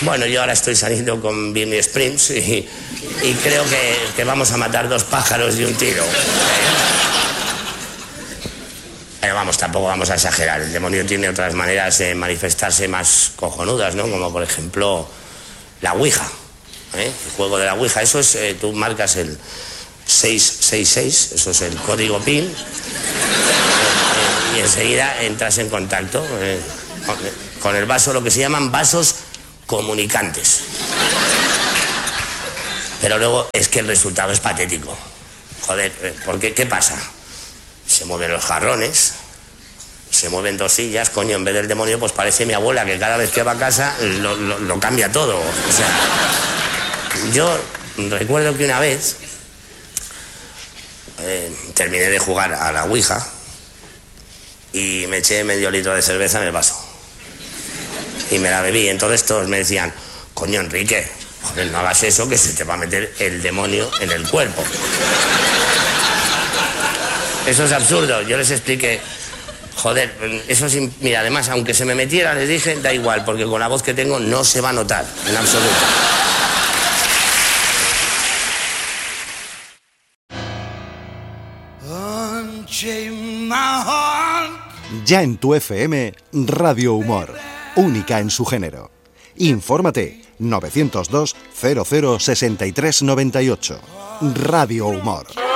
Bueno, yo ahora estoy saliendo con Birney Springs y creo que vamos a matar 2 pájaros de un tiro. Pero vamos, tampoco vamos a exagerar. El demonio tiene otras maneras de manifestarse más cojonudas, ¿no? Como por ejemplo la Ouija. El juego de la Ouija. Eso es, tú marcas el 666, eso es el código PIN, y enseguida entras en contacto con el vaso, lo que se llaman vasos comunicantes. Pero luego es que el resultado es patético. Joder, ¿por qué? ¿Qué pasa? Se mueven los jarrones, se mueven 2 sillas, coño, en vez del demonio pues parece mi abuela, que cada vez que va a casa lo cambia todo. O sea, yo recuerdo que una vez terminé de jugar a la Ouija y me eché medio litro de cerveza en el vaso y me la bebí. Entonces todos me decían, coño, Enrique, joder, no hagas eso, que se te va a meter el demonio en el cuerpo. Eso es absurdo. Yo les expliqué, joder, eso sí, mira, además, aunque se me metiera, les dije, da igual, porque con la voz que tengo no se va a notar, en absoluto. Ya en tu FM, Radio Humor, única en su género. Infórmate, 902 00 63 98. Radio Humor.